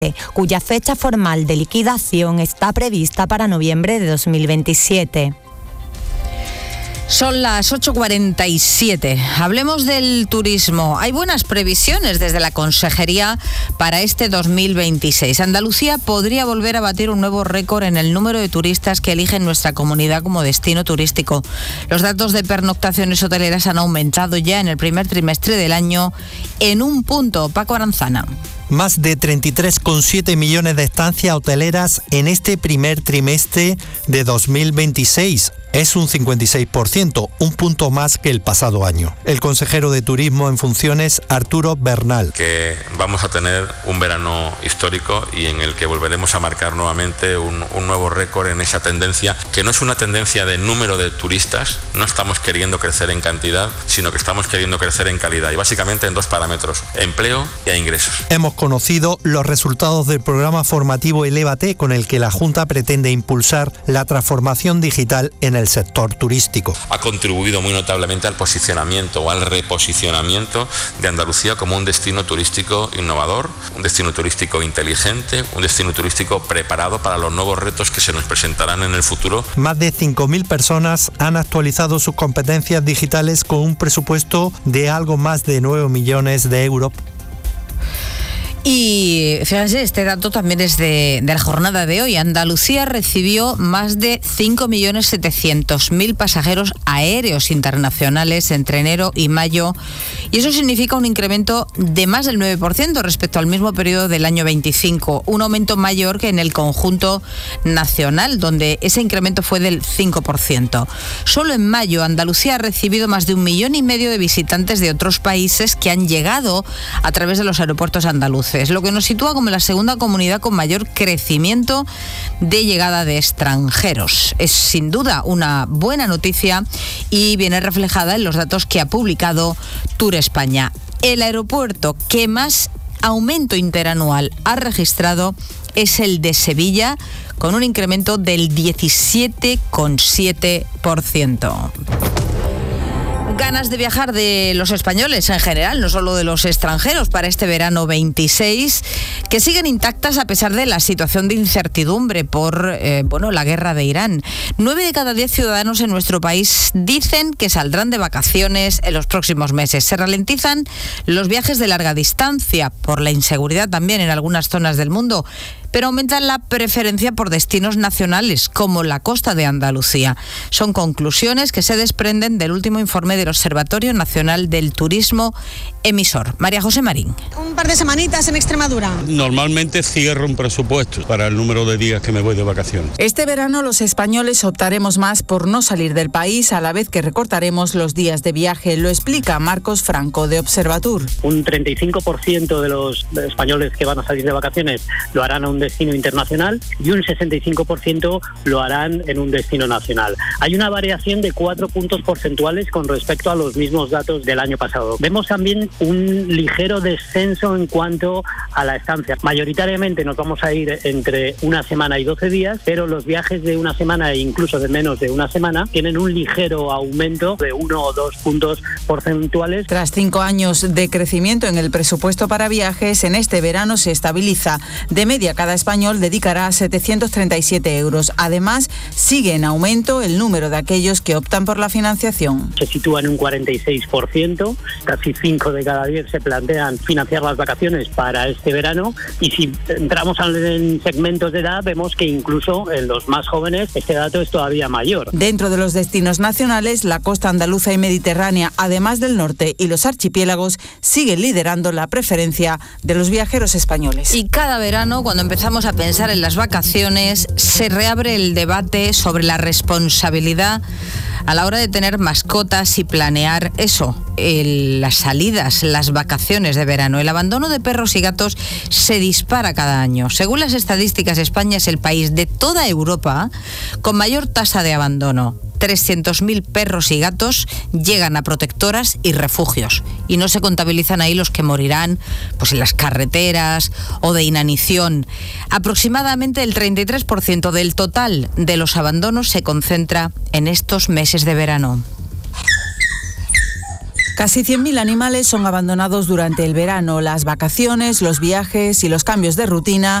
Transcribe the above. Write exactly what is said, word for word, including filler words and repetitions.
cuya fecha formal de liquidación está prevista para noviembre de dos mil veintisiete. Son las ocho cuarenta y siete. Hablemos del turismo. Hay buenas previsiones desde la Consejería para este dos mil veintiséis. Andalucía podría volver a batir un nuevo récord en el número de turistas que eligen nuestra comunidad como destino turístico. Los datos de pernoctaciones hoteleras han aumentado ya en el primer trimestre del año en un punto. Paco Aranzana. Más de treinta y tres coma siete millones de estancias hoteleras en este primer trimestre de dos mil veintiséis. Es un cincuenta y seis por ciento, un punto más que el pasado año. El consejero de Turismo en funciones, Arturo Bernal. Que vamos a tener un verano histórico y en el que volveremos a marcar nuevamente un, un nuevo récord en esa tendencia, que no es una tendencia de número de turistas, no estamos queriendo crecer en cantidad, sino que estamos queriendo crecer en calidad y básicamente en dos parámetros, empleo e ingresos. Hemos conocido los resultados del programa formativo Elévate, con el que la Junta pretende impulsar la transformación digital en el sector turístico. Ha contribuido muy notablemente al posicionamiento o al reposicionamiento de Andalucía como un destino turístico innovador, un destino turístico inteligente, un destino turístico preparado para los nuevos retos que se nos presentarán en el futuro. Más de cinco mil personas han actualizado sus competencias digitales con un presupuesto de algo más de nueve millones de euros. Y fíjense, este dato también es de, de la jornada de hoy. Andalucía recibió más de cinco millones setecientos mil pasajeros aéreos internacionales entre enero y mayo, y eso significa un incremento de más del nueve por ciento respecto al mismo periodo del año veinticinco, un aumento mayor que en el conjunto nacional, donde ese incremento fue del cinco por ciento. Solo en mayo Andalucía ha recibido más de un millón y medio de visitantes de otros países que han llegado a través de los aeropuertos andaluces, lo que nos sitúa como la segunda comunidad con mayor crecimiento de llegada de extranjeros. Es sin duda una buena noticia y viene reflejada en los datos que ha publicado Tour España. El aeropuerto que más aumento interanual ha registrado es el de Sevilla, con un incremento del diecisiete coma siete por ciento. Ganas de viajar de los españoles en general, no solo de los extranjeros, para este verano veintiséis, que siguen intactas a pesar de la situación de incertidumbre por eh, bueno, la guerra de Irán. Nueve de cada diez ciudadanos en nuestro país dicen que saldrán de vacaciones en los próximos meses. Se ralentizan los viajes de larga distancia por la inseguridad también en algunas zonas del mundo, pero aumenta la preferencia por destinos nacionales, como la costa de Andalucía. Son conclusiones que se desprenden del último informe del Observatorio Nacional del Turismo emisor. María José Marín. Un par de semanitas en Extremadura. Normalmente cierro un presupuesto para el número de días que me voy de vacaciones. Este verano los españoles optaremos más por no salir del país, a la vez que recortaremos los días de viaje. Lo explica Marcos Franco, de Observatur. Un treinta y cinco por ciento de los españoles que van a salir de vacaciones lo harán a un destino internacional y un sesenta y cinco por ciento lo harán en un destino nacional. Hay una variación de cuatro puntos porcentuales con respecto a los mismos datos del año pasado. Vemos también un ligero descenso en cuanto a la estancia. Mayoritariamente nos vamos a ir entre una semana y doce días, pero los viajes de una semana e incluso de menos de una semana tienen un ligero aumento de uno o dos puntos porcentuales. Tras cinco años de crecimiento en el presupuesto para viajes, en este verano se estabiliza. De media, cada español dedicará setecientos treinta y siete euros. Además, sigue en aumento el número de aquellos que optan por la financiación. Se sitúa en un cuarenta y seis por ciento, casi cinco de cada diez se plantean financiar las vacaciones para este verano, y si entramos en segmentos de edad vemos que incluso en los más jóvenes este dato es todavía mayor. Dentro de los destinos nacionales, la costa andaluza y mediterránea, además del norte y los archipiélagos, siguen liderando la preferencia de los viajeros españoles. Y cada verano, cuando empezamos a pensar en las vacaciones, se reabre el debate sobre la responsabilidad a la hora de tener mascotas y planear eso, el, las salidas, las vacaciones de verano. El abandono de perros y gatos se dispara cada año. Según las estadísticas, España es el país de toda Europa con mayor tasa de abandono. trescientos mil perros y gatos llegan a protectoras y refugios, y no se contabilizan ahí los que morirán pues en las carreteras o de inanición. Aproximadamente el treinta y tres por ciento del total de los abandonos se concentra en estos meses de verano. Casi cien mil animales son abandonados durante el verano. Las vacaciones, los viajes y los cambios de rutina